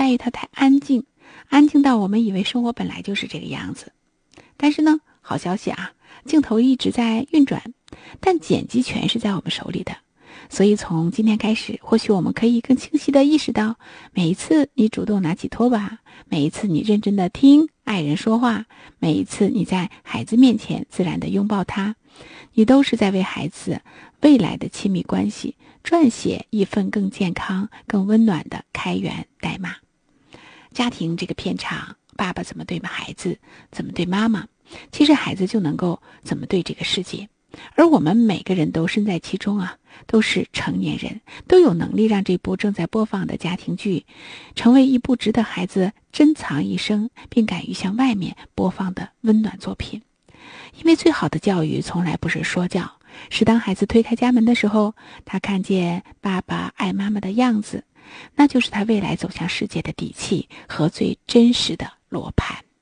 在于它太安静，安静到我们以为生活本来就是这个样子。但是呢，好消息啊，镜头一直在运转，但剪辑权是在我们手里的。所以从今天开始，或许我们可以更清晰地意识到，每一次你主动拿起拖把，每一次你认真地听爱人说话，每一次你在孩子面前自然地拥抱他，你都是在为孩子未来的亲密关系撰写一份更健康、更温暖的开源代码。家庭这个片场，爸爸怎么对孩子，怎么对妈妈，其实孩子就能够怎么对这个世界。而我们每个人都身在其中啊，都是成年人，都有能力让这部正在播放的家庭剧成为一部值得孩子珍藏一生并敢于向外面播放的温暖作品。因为最好的教育从来不是说教，是当孩子推开家门的时候，他看见爸爸爱妈妈的样子，那就是他未来走向世界的底气和最真实的罗盘。